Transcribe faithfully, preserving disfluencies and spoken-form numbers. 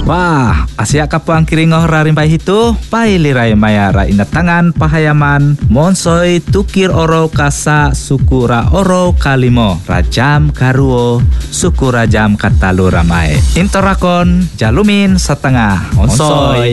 Wah, Asia kapuang kiringoh rarimpai hitu, pailirai maya ra inatangan pahayaman, monsoi tukir oro kasa sukura oro kalimo, rajam karuo, sukura jam katalu ramai. Intorakon, jalumin setengah, monsoi.